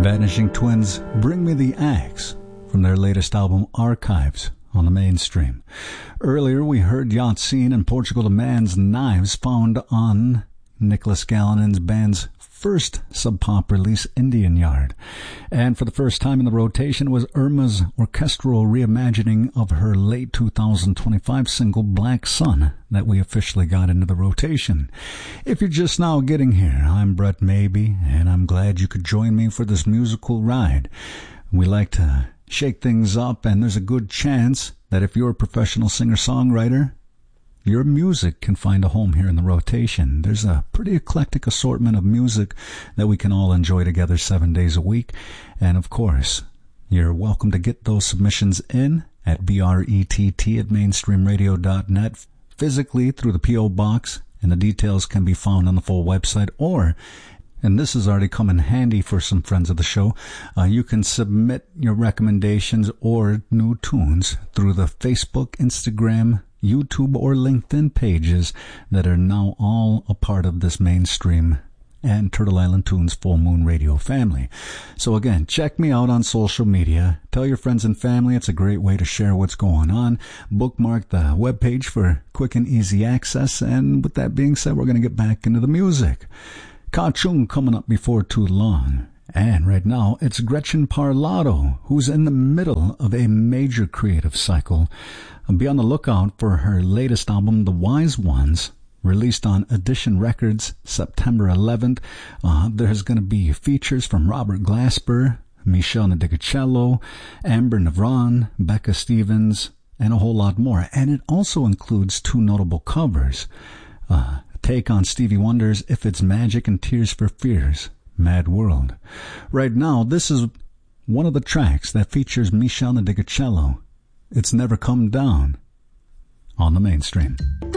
Vanishing Twins, Bring Me the Axe, from their latest album Archives, on the Mainstream. Earlier we heard Yahtsin and Portugal the Man's Knives, found on Nicholas Gallinan's band's first sub-pop release, Indian Yard. And for the first time in the rotation was Irma's orchestral reimagining of her late 2025 single Black Sun that we officially got into the rotation. If you're just now getting here, I'm Brett Maybe, and I'm glad you could join me for this musical ride. We like to shake things up, and there's a good chance that if you're a professional singer-songwriter, your music can find a home here in the rotation. There's a pretty eclectic assortment of music that we can all enjoy together 7 days a week. And of course, you're welcome to get those submissions in at brett@mainstreamradio.net, physically through the P.O. Box, and the details can be found on the full website, or, and this has already come in handy for some friends of the show, you can submit your recommendations or new tunes through the Facebook, Instagram, YouTube, or LinkedIn pages that are now all a part of this Mainstream and Turtle Island Tunes Full Moon Radio family. So again, check me out on social media. Tell your friends and family. It's a great way to share what's going on. Bookmark the webpage for quick and easy access. And with that being said, we're going to get back into the music. Ka Chung coming up before too long. And right now, it's Gretchen Parlato, who's in the middle of a major creative cycle. Be on the lookout for her latest album, The Wise Ones, released on Edition Records September 11th. There's going to be features from Robert Glasper, Michelle Nadigacello, Amber Navran, Becca Stevens, and a whole lot more. And it also includes two notable covers. Take on Stevie Wonder's If It's Magic and Tears for Fears, Mad World. Right now, this is one of the tracks that features Michelle Nadigacello. It's Never Come Down, on the Mainstream.